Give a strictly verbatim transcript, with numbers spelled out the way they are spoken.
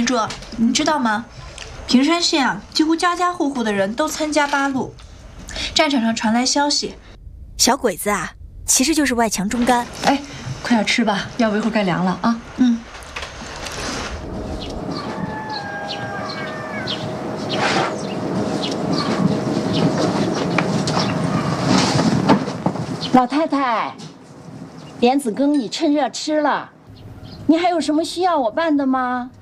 主，你知道吗？平山县啊，几乎家家户户的人都参加八路。战场上传来消息， 小鬼子啊，其实就是外强中干。 哎，快点吃吧，要不一会儿该凉了啊。 嗯。 老太太，莲子羹你趁热吃了。你还有什么需要我办的吗？